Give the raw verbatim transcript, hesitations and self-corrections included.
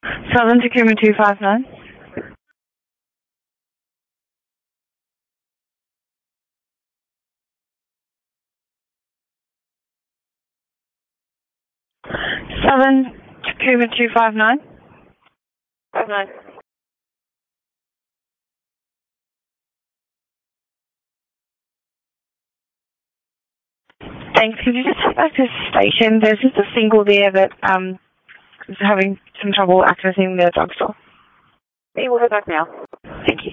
Southern Takuma two five nine. Southern Takuma two five nine. Five nine. Thanks. Could you just head back to the station? There's just a single there that um is having some trouble accessing the drugstore. Hey, we'll head back now. Thank you.